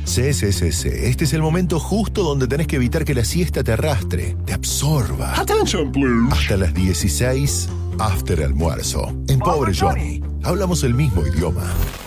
Sí. Este es el momento justo donde tenés que evitar que la siesta te arrastre, te absorba. Attention, please. Hasta las 16, after almuerzo. En Pobre Johnny, hablamos el mismo idioma.